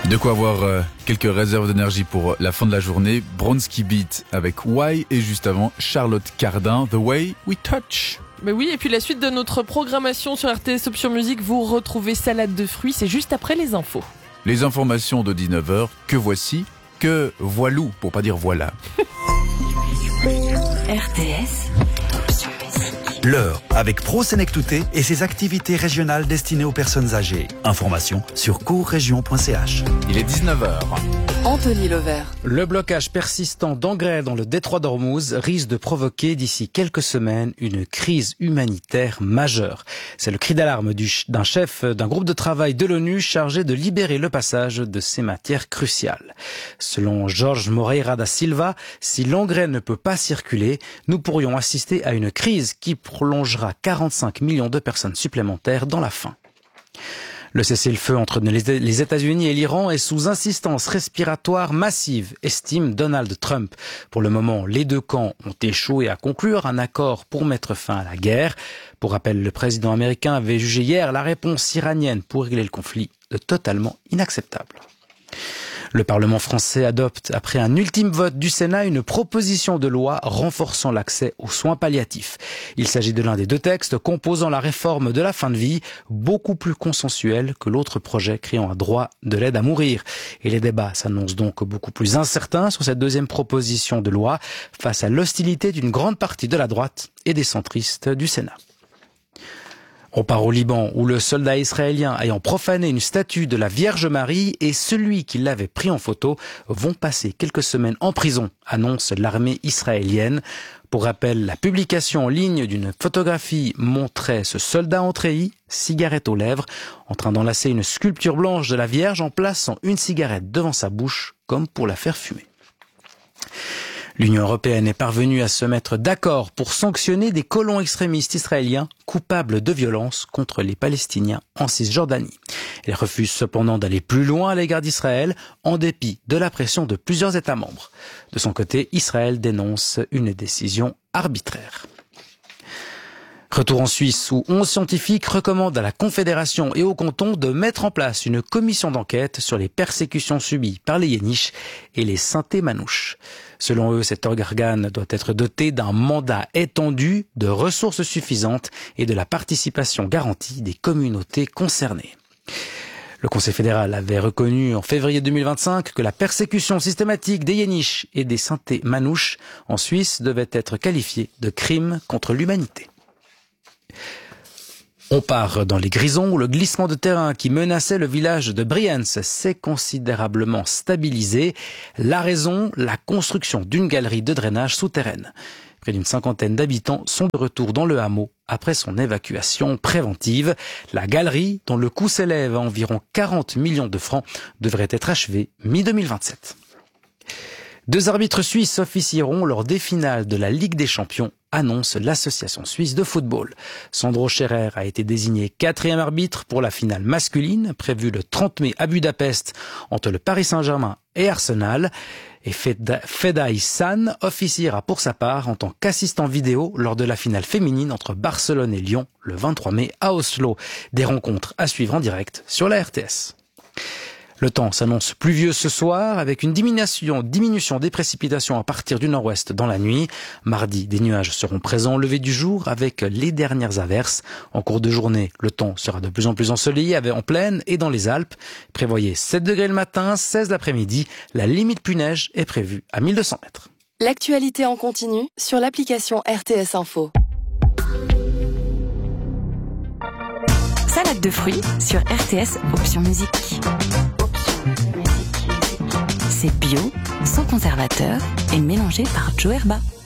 De quoi avoir quelques réserves d'énergie pour la fin de la journée. Bronski Beat avec Why et juste avant Charlotte Cardin, The Way We Touch. Mais oui, et puis la suite de notre programmation sur RTS Option Musique, vous retrouvez Salade de fruits, c'est juste après les infos. Les informations de 19h, que voici, que voilou, pour pas dire voilà. RTS Option Musique. L'heure avec Pro Senectouté et ses activités régionales destinées aux personnes âgées. Information sur courregion.ch. Il est 19h. Anthony Lovert. Le blocage persistant d'engrais dans le détroit d'Ormuz risque de provoquer d'ici quelques semaines une crise humanitaire majeure. C'est le cri d'alarme d'un chef d'un groupe de travail de l'ONU chargé de libérer le passage de ces matières cruciales. Selon Jorge Moreira da Silva, si l'engrais ne peut pas circuler, nous pourrions assister à une crise qui prolongera 45 millions de personnes supplémentaires dans la faim. Le cessez-le-feu entre les États-Unis et l'Iran est sous insistance respiratoire massive, estime Donald Trump. Pour le moment, les deux camps ont échoué à conclure un accord pour mettre fin à la guerre. Pour rappel, le président américain avait jugé hier la réponse iranienne pour régler le conflit de totalement inacceptable. Le Parlement français adopte, après un ultime vote du Sénat, une proposition de loi renforçant l'accès aux soins palliatifs. Il s'agit de l'un des deux textes composant la réforme de la fin de vie, beaucoup plus consensuel que l'autre projet créant un droit de l'aide à mourir. Et les débats s'annoncent donc beaucoup plus incertains sur cette deuxième proposition de loi face à l'hostilité d'une grande partie de la droite et des centristes du Sénat. On part au Liban où le soldat israélien ayant profané une statue de la Vierge Marie et celui qui l'avait pris en photo vont passer quelques semaines en prison, annonce l'armée israélienne. Pour rappel, la publication en ligne d'une photographie montrait ce soldat en treillis, cigarette aux lèvres, en train d'enlacer une sculpture blanche de la Vierge en plaçant une cigarette devant sa bouche comme pour la faire fumer. L'Union européenne est parvenue à se mettre d'accord pour sanctionner des colons extrémistes israéliens coupables de violences contre les Palestiniens en Cisjordanie. Elle refuse cependant d'aller plus loin à l'égard d'Israël, en dépit de la pression de plusieurs États membres. De son côté, Israël dénonce une décision arbitraire. Retour en Suisse où 11 scientifiques recommandent à la Confédération et au canton de mettre en place une commission d'enquête sur les persécutions subies par les Yéniches et les Synthé Manouches. Selon eux, cet organe doit être doté d'un mandat étendu, de ressources suffisantes et de la participation garantie des communautés concernées. Le Conseil fédéral avait reconnu en février 2025 que la persécution systématique des Yéniches et des Synthé Manouches en Suisse devait être qualifiée de crime contre l'humanité. On part dans les Grisons où le glissement de terrain qui menaçait le village de Brienz s'est considérablement stabilisé. La raison, la construction d'une galerie de drainage souterraine. Près d'une cinquantaine d'habitants sont de retour dans le hameau après son évacuation préventive. La galerie, dont le coût s'élève à environ 40 millions de francs, devrait être achevée mi-2027. Deux arbitres suisses officieront lors des finales de la Ligue des Champions, annonce l'Association suisse de football. Sandro Scherer a été désigné 4e arbitre pour la finale masculine, prévue le 30 mai à Budapest entre le Paris Saint-Germain et Arsenal. Et Fedai San officiera pour sa part en tant qu'assistant vidéo lors de la finale féminine entre Barcelone et Lyon le 23 mai à Oslo. Des rencontres à suivre en direct sur la RTS. Le temps s'annonce pluvieux ce soir avec une diminution des précipitations à partir du nord-ouest dans la nuit. Mardi, des nuages seront présents au lever du jour avec les dernières averses. En cours de journée, le temps sera de plus en plus ensoleillé en plaine et dans les Alpes. Prévoyez 7 degrés le matin, 16 l'après-midi. La limite pluie neige est prévue à 1200 mètres. L'actualité en continu sur l'application RTS Info. Salade de fruits sur RTS Option Musique. C'est bio, sans conservateur et mélangé par Joe Herba.